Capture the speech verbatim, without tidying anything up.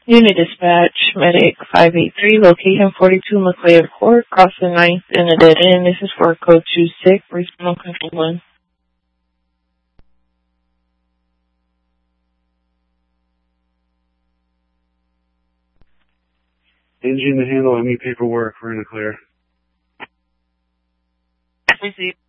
Unit Dispatch, Medic five eight three, location forty-two McLeod Court, crossing ninth in a dead end. This is for code two six, regional control one. Engine to handle any paperwork. We're in the clear. Receive.